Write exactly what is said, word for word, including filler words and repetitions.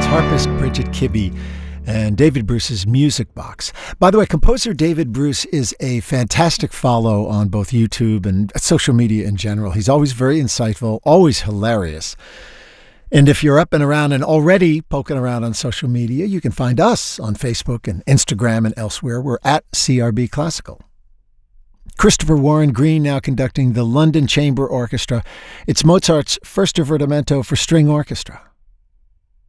harpist Bridget Kibbe and David Bruce's Music Box. By the way, composer David Bruce is a fantastic follow on both YouTube and social media in general. He's always very insightful, always hilarious. And if you're up and around and already poking around on social media, you can find us on Facebook and Instagram and elsewhere. We're at C R B Classical. Christopher Warren Green now conducting the London Chamber Orchestra. It's Mozart's first divertimento for string orchestra.